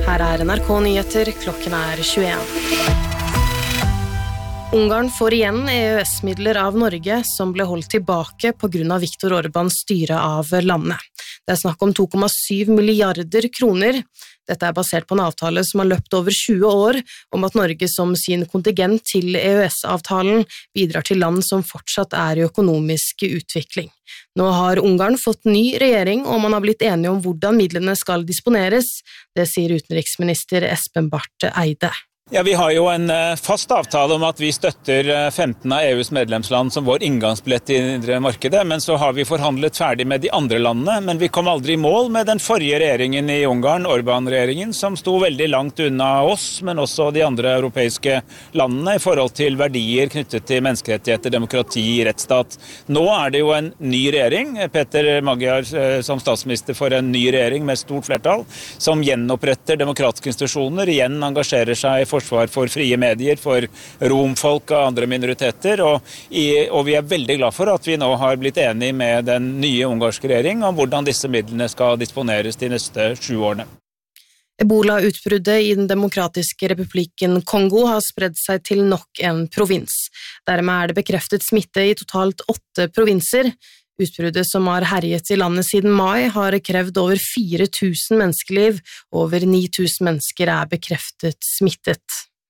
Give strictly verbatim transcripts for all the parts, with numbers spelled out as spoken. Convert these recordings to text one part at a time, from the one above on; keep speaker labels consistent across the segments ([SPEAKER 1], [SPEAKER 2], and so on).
[SPEAKER 1] Her er N R K Nyheter, klokken er tjueen. Ungarn får igjen E Ø S-midler av Norge som ble holdt tilbake på grunn av Viktor Orbáns styre av landet. Det er snakk om to komma syv milliarder kroner. Dette er basert på en avtale som har løpt over tjue år, om at Norge som sin kontingent til E Ø S-avtalen bidrar til land som fortsatt er i økonomisk utvikling. Nå har Ungarn fått ny regjering, og man har blitt enige om hvordan midlene skal disponeres. Det sier utenriksminister Espen Barth Eide.
[SPEAKER 2] Ja, Vi har jo en fast avtale om at vi støtter femten av E U's medlemsland som vår inngangsbillett i det indre markedet, men så har vi forhandlet ferdig med de andre landene, men vi kom aldri i mål med den forrige regjeringen i Ungarn, Orbán-regjeringen, som sto veldig langt unna oss, men også de andre europeiske landene i forhold til verdier knyttet til menneskerettigheter, demokrati, rettsstat. Nå er det jo en ny regjering, Peter Magyar som statsminister for en ny regjering med stort flertall, som gjenoppretter demokratiske institusjoner, igjen engasjerer seg i forsvar for frie medier, for romfolk og andre minoriteter, og, i, og vi er veldig glad for at vi nå har blitt enige med den nye ungarske regjering om hvordan disse midlene skal disponeres de neste sju årene.
[SPEAKER 1] Ebola-utbruddet i den demokratiske republikken Kongo har spredd seg til nok en provins. Dermed er det bekreftet smitte i totalt åtte provinser. Utbruddet som har herjet i landet siden mai har krevd over fire tusen menneskeliv, over ni tusen mennesker er bekreftet smittet.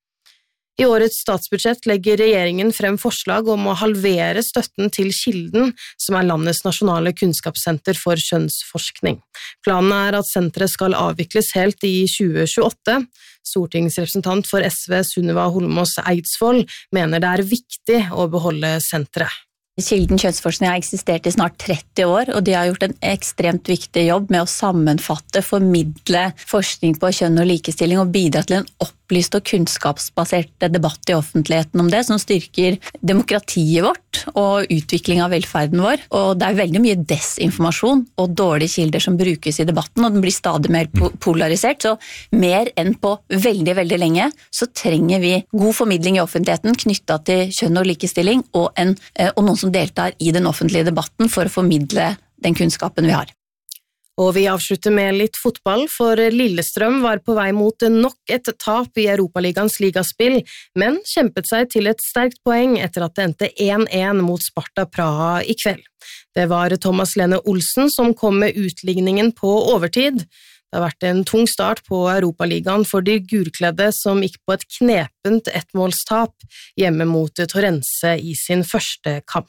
[SPEAKER 1] I årets statsbudsjett legger regjeringen frem forslag om å halvere støtten til Kilden, som er landets nasjonale kunnskapssenter for kjønnsforskning. Planen er at senteret skal avvikles helt i tjue tjueåtte. Stortingsrepresentant for S V Sunniva Holmås Eidsvoll mener det er viktig å beholde senteret.
[SPEAKER 3] Kilden kjønnsforskning har eksistert i snart tretti år, og de har gjort en ekstremt viktig jobb med å sammenfatte, formidle forskning på kjønn og likestilling og bidra til en opplyst og kunnskapsbasert debatt i offentligheten om det, som styrker demokratiet vårt og utvikling av velferden vår. Og det er veldig mye desinformasjon og dårlige kilder som brukes i debatten, og den blir stadig mer polarisert, så mer enn på veldig, veldig lenge så trenger vi god formidling i offentligheten knyttet til kjønn og likestilling, og, en, og noen som deltar i den offentlige debatten for å formidle den kunnskapen vi har.
[SPEAKER 1] Og vi avslutter med litt fotball, for Lillestrøm var på vei mot nok et tap i Europaligaens ligaspill, men kjempet seg til et sterkt poeng etter at det endte én én mot Sparta Praha i kveld. Det var Thomas Lene Olsen som kom med utligningen på overtid. Det har vært en tung start på Europaligaen for de gulkledde som gikk på et knepent ettmålstap hjemme mot Torrense i sin første kamp.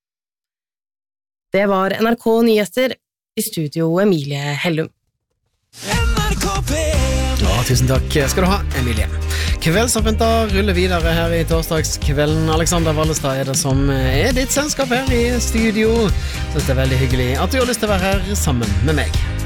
[SPEAKER 1] Det var N R K Nyheter. I studio Emilie Hellum.
[SPEAKER 4] Ja, tusen takk skal du ha, Emilie. Kveldsåpenter ruller videre her i torsdagskvelden. Alexander Vallestad er det som er ditt selskap her i studio. Synes det er veldig hyggelig at du har lyst til å være her sammen med meg.